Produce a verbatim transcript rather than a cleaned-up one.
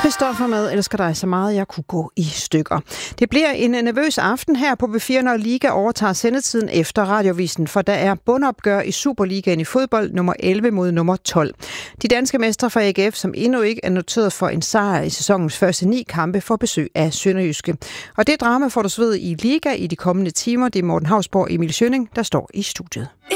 Christoffer med Elsker dig så meget, jeg kunne gå i stykker. Det bliver en nervøs aften her på B fire, når Liga overtager sendetiden efter Radiovisen, for der er bundopgør i Superligaen i fodbold nummer elleve mod nummer tolv. De danske mestre fra A G F, som endnu ikke er noteret for en sejr i sæsonens første ni kampe, får besøg af Sønderjyske. Og det drama får du sved i Liga i de kommende timer. Det er Morten Hausborg og Emil Schønning, der står i studiet.